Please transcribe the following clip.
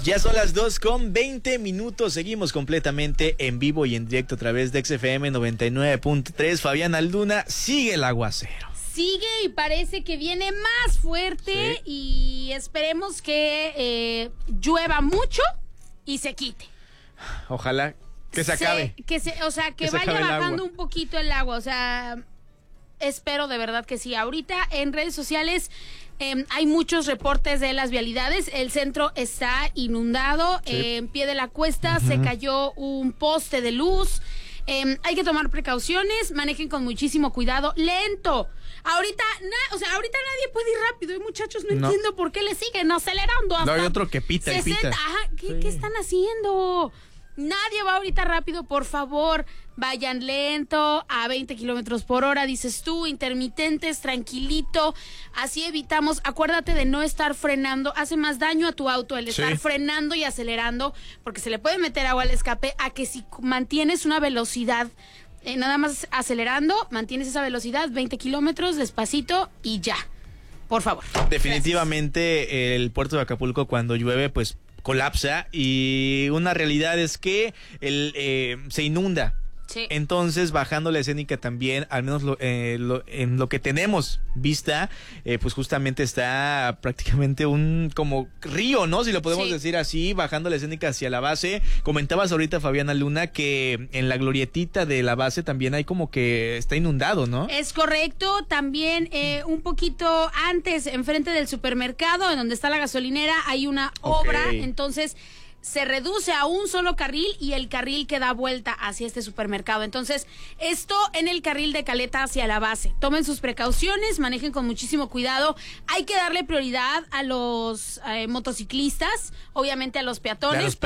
Ya son las 2:20. Seguimos completamente en vivo y en directo a través de XFM 99.3. Fabiana Luna, sigue el aguacero. Sigue y parece que viene más fuerte, sí. Y esperemos que llueva mucho y se quite. Ojalá que se acabe. Que vaya bajando un poquito el agua. O sea, espero de verdad que sí. Ahorita en redes sociales hay muchos reportes de las vialidades. El centro está inundado. Sí. En pie de la cuesta se cayó un poste de luz. Hay que tomar precauciones, manejen con muchísimo cuidado, lento. Ahorita nadie puede ir rápido, muchachos, no entiendo por qué le siguen acelerando hasta. No, hay otro que pita 60, y pita. Ajá, ¿qué están haciendo? Nadie va ahorita rápido, por favor, vayan lento, a 20 kilómetros por hora, dices tú, intermitentes, tranquilito, así evitamos, acuérdate de no estar frenando, hace más daño a tu auto el estar frenando y acelerando, porque se le puede meter agua al escape, a que si mantienes una velocidad, nada más acelerando, mantienes esa velocidad, 20 kilómetros, despacito y ya, por favor. Definitivamente. Gracias. El puerto de Acapulco cuando llueve, pues colapsa, y una realidad es que se inunda. Sí. Entonces, bajando la escénica también, al menos en lo que tenemos vista, pues justamente está prácticamente un como río, ¿no? Si lo podemos decir así, bajando la escénica hacia la base. Comentabas ahorita, Fabiana Luna, que en la glorietita de la base también hay como que está inundado, ¿no? Es correcto. También un poquito antes, enfrente del supermercado, en donde está la gasolinera, hay una obra. Entonces se reduce a un solo carril y el carril que da vuelta hacia este supermercado. Entonces, esto en el carril de Caleta hacia la base. Tomen sus precauciones, manejen con muchísimo cuidado. Hay que darle prioridad a los motociclistas, obviamente a los peatones.